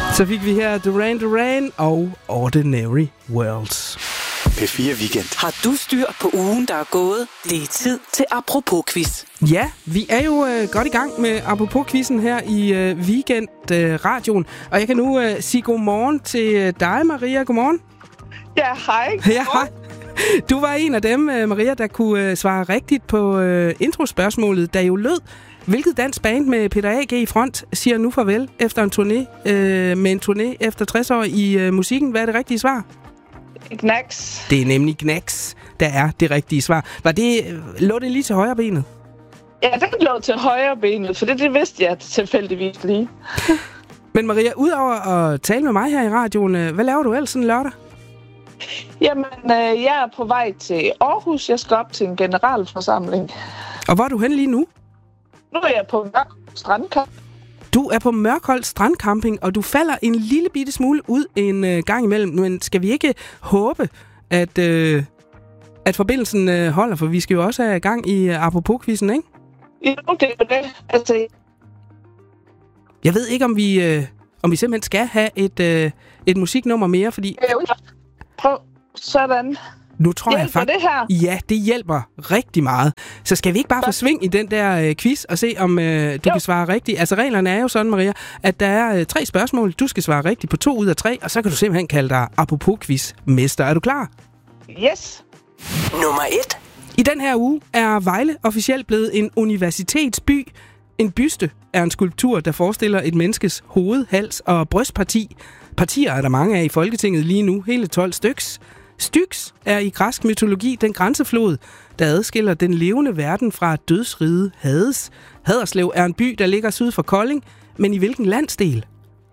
Så fik vi her Duran Duran og Ordinary Worlds. P4 Weekend. Har du styr på ugen, der er gået? Det er tid til Apropos-quiz. Ja, vi er jo godt i gang med Apropos-quizzen her i Weekend-radioen. Og jeg kan nu sige godmorgen til dig, Maria. Godmorgen. Ja, hej. Ja, hej. Du var en af dem, Maria, der kunne svare rigtigt på introspørgsmålet, der jo lød: hvilket dansk band med Peter A.G. i front siger nu farvel efter en turné, med en turné efter 60 år i musikken? Hvad er det rigtige svar? Gnags. Det er nemlig Gnags, der er det rigtige svar. Lå det lige til højre benet? Ja, det lå til højre benet, for det vidste jeg tilfældigvis lige. Men Maria, udover at tale med mig her i radioen, hvad laver du ellers sådan lørdag? Jamen, jeg er på vej til Aarhus. Jeg skal op til en generalforsamling. Og hvor er du henne lige nu? Nu er jeg på Mørkholt Strandcamping. Du er på Mørkholt Strandcamping, og du falder en lille bitte smule ud en gang imellem. Men skal vi ikke håbe, at forbindelsen holder? For vi skal jo også have gang i Apropos-quizzen, ikke? Jo, det er det. Altså... Jeg ved ikke, om vi simpelthen skal have et musiknummer mere, fordi... Prøv sådan. Nu tror jeg faktisk, det her? Ja, det hjælper rigtig meget. Så skal vi ikke bare få sving i den der quiz og se, om du kan svare rigtigt? Altså, reglerne er jo sådan, Maria, at der er 3 spørgsmål. Du skal svare rigtigt på 2 ud af 3, og så kan du simpelthen kalde dig Apropos-quiz-mester. Er du klar? Yes. Nummer 1. I den her uge er Vejle officielt blevet en universitetsby. En byste er en skulptur, der forestiller et menneskes hoved, hals og brystparti. Partier er der mange af i Folketinget lige nu, hele 12 styks. Styx er i græsk mytologi den grænseflod, der adskiller den levende verden fra dødsriget Hades. Haderslev er en by, der ligger syd for Kolding, men i hvilken landsdel?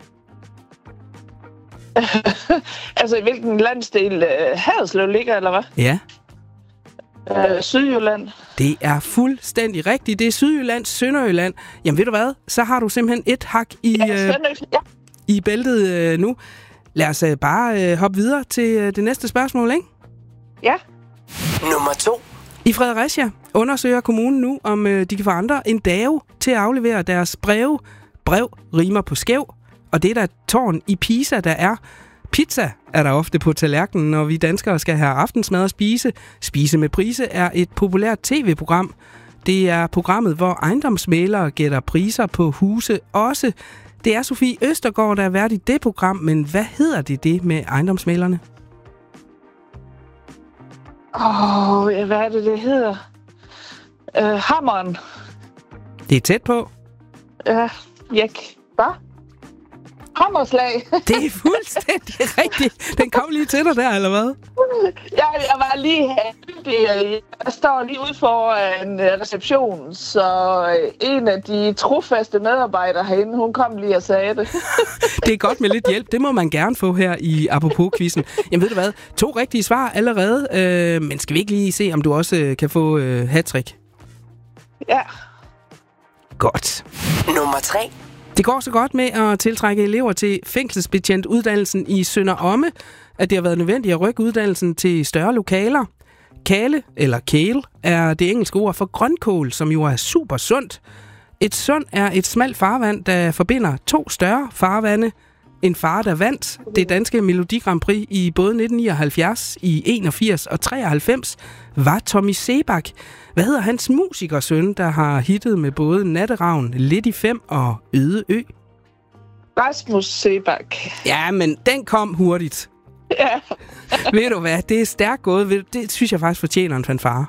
Altså, i hvilken landsdel Haderslev ligger, eller hvad? Ja. Sydjylland. Det er fuldstændig rigtigt. Det er Sydjyllands Sønderjylland. Jamen ved du hvad? Så har du simpelthen et hak i bæltet nu. Lad os bare hoppe videre til det næste spørgsmål, ikke? Ja. Nummer 2. I Fredericia undersøger kommunen nu, om de kan få andre en dage til at aflevere deres breve. Brev rimer på skæv, og det er der tårn i Pisa, der er. Pizza er der ofte på tallerkenen, når vi danskere skal have aftensmad og spise. Spise med Prise er et populært tv-program. Det er programmet, hvor ejendomsmælere gætter priser på huse også. Det er Sofie Østergaard, der er vært i det program, men hvad hedder det med ejendomsmælerne? Hvad er det hedder? Hammeren. Det er tæt på. Hvad? Hammerslag. Det er fuldstændig rigtigt. Den kom lige til dig der, eller hvad? Jeg var lige heldig. Jeg står lige ude for en reception, så en af de trofaste medarbejdere herinde, hun kom lige og sagde det. Det er godt med lidt hjælp. Det må man gerne få her i Apropos-quizzen. Jamen ved du hvad? 2 rigtige svar allerede. Men skal vi ikke lige se, om du også kan få hattrick? Ja. Godt. Nummer 3. Det går så godt med at tiltrække elever til fængselsbetjentuddannelsen i Sønder Omme, at det har været nødvendigt at rykke uddannelsen til større lokaler. Kale, eller kale, er det engelske ord for grønkål, som jo er super sundt. Et sund er et smalt farvand, der forbinder 2 større farvande. En far, der vandt det danske Melodi Grand Prix i både 1979, i 81 og 93, var Tommy Sebak. Hvad hedder hans musikersøn, der har hittet med både Natteravn, Lidt i 5 og Øde Ø? Rasmus Sebak. Ja, men den kom hurtigt. Ja. Ved du hvad, det er stærkt gået. Det synes jeg faktisk fortjener en fanfare.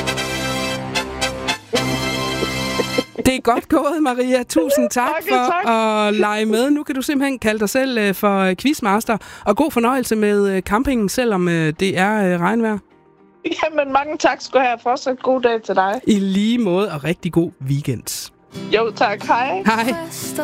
Det er godt gået, Maria. Tusind tak for at lege med. Nu kan du simpelthen kalde dig selv for quizmaster. Og god fornøjelse med campingen, selvom det er regnvejr. Jamen, mange tak skal du have. Fortsat god dag til dig. I lige måde, og rigtig god weekend. Jo, tak. Hej. Hej.